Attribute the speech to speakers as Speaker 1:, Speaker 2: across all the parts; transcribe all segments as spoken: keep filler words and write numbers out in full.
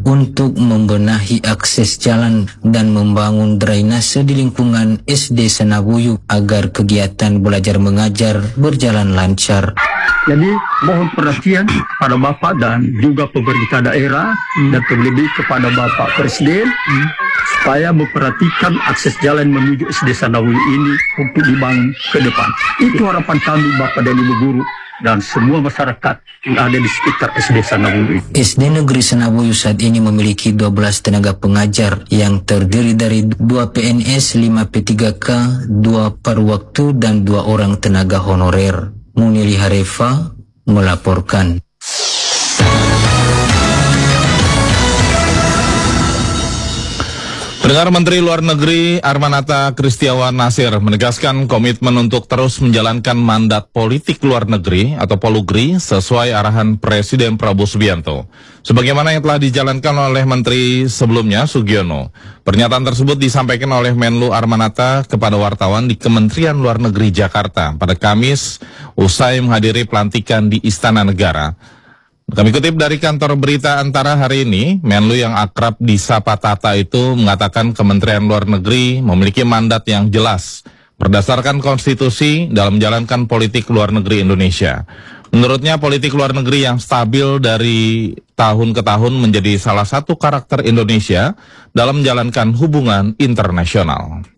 Speaker 1: untuk membenahi akses jalan dan membangun drainase di lingkungan S D Sanabuyuk agar kegiatan belajar mengajar berjalan lancar.
Speaker 2: Jadi mohon perhatian pada Bapak dan juga pemerintah daerah hmm. dan terlebih kepada Bapak Presiden hmm. supaya memperhatikan akses jalan menuju S D Sanabuyuk ini untuk dibangun ke depan. Itu harapan kami Bapak dan Ibu Guru dan semua masyarakat yang ada di sekitar S D Sanabuyuk.
Speaker 1: S D Negeri Sanabuyuk saat ini memiliki dua belas tenaga pengajar yang terdiri dari dua P N S, lima P tiga K, dua paruh waktu dan dua orang tenaga honorer. Munili Harefa melaporkan.
Speaker 3: Pendengar, Menteri Luar Negeri Armanata Kristiawan Nasir menegaskan komitmen untuk terus menjalankan mandat politik luar negeri atau Polugri sesuai arahan Presiden Prabowo Subianto. Sebagaimana yang telah dijalankan oleh Menteri sebelumnya Sugiono. Pernyataan tersebut disampaikan oleh Menlu Armanata kepada wartawan di Kementerian Luar Negeri Jakarta pada Kamis usai menghadiri pelantikan di Istana Negara. Kami kutip dari kantor berita Antara hari ini, Menlu yang akrab disapa Tata itu mengatakan Kementerian Luar Negeri memiliki mandat yang jelas berdasarkan konstitusi dalam menjalankan politik luar negeri Indonesia. Menurutnya politik luar negeri yang stabil dari tahun ke tahun menjadi salah satu karakter Indonesia dalam menjalankan hubungan internasional.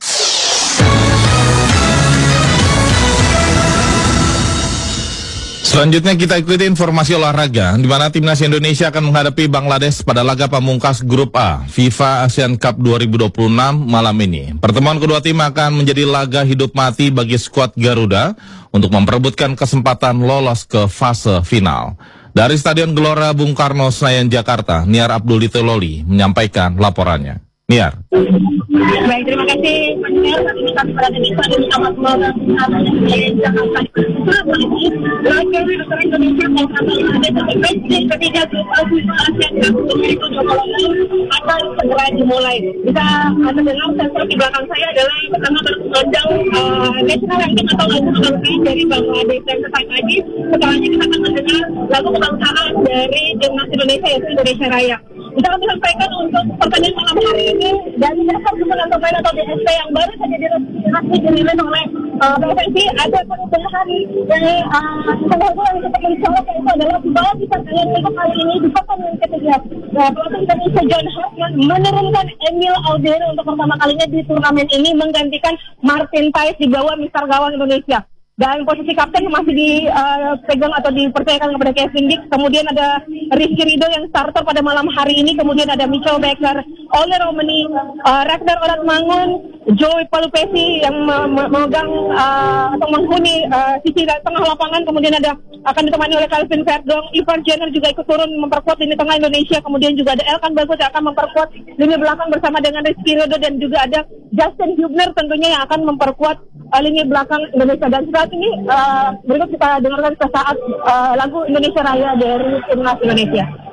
Speaker 3: Selanjutnya kita ikuti informasi olahraga, di mana timnas Indonesia akan menghadapi Bangladesh pada laga pamungkas Grup A FIFA Asian Cup dua ribu dua puluh enam malam ini. Pertemuan kedua tim akan menjadi laga hidup mati bagi skuad Garuda untuk memperebutkan kesempatan lolos ke fase final. Dari Stadion Gelora Bung Karno, Senayan, Jakarta, Niar Abdul Ditololi menyampaikan laporannya. Niar.
Speaker 4: Baik, terima kasih. Ini kami berada di Stadion Utama Gelora Bung Karno, Senayan, Jakarta. Laga antara Indonesia dan Bangladesh match ketiga Grup A FIFA Asian Cup dua ribu dua puluh enam akan segera dimulai. Bisa Anda dengar sensor di belakang saya adalah pertama berkembang uh, national anthem atau lagu kebangsaan dari Bangladesh, dan sesaat lagi setelahnya kita akan mendengar lagu kebangsaan dari timnas Indonesia yaitu Indonesia Raya. Bisa kami sampaikan untuk pertandingan malam hari ini dari dasar dukungan pemain atau D S P yang baru saja resmi dirilis oleh uh, P S S I, ada perubahan dari penghargaan yang seperti dicolok, itu adalah bahwa di pertandingan untuk kali ini di pertandingan ketiga uh, pelatih Indonesia John Hart yang menurunkan Emil Audero untuk pertama kalinya di turnamen ini menggantikan Martin Paes di bawah mister gawang Indonesia. Dan posisi kapten masih dipegang uh, atau dipercayakan kepada Kevin Dix. Kemudian ada Rizky Ridho yang starter pada malam hari ini. Kemudian ada Mitchell Baker, Ole Romani, uh, Ragnar Oratmangun, Joey Palupesi yang memegang uh, atau menghuni uh, sisi tengah lapangan. Kemudian ada akan ditemani oleh Calvin Verdong. Ivan Jenner juga ikut turun memperkuat lini tengah Indonesia. Kemudian juga ada Elkan Bagot yang akan memperkuat lini belakang bersama dengan Rizky Ridho, dan juga ada Justin Hubner tentunya yang akan memperkuat uh, lini belakang Indonesia. Dan saat ini uh, berikut kita dengarkan sesaat uh, lagu Indonesia Raya dari timnas Indonesia.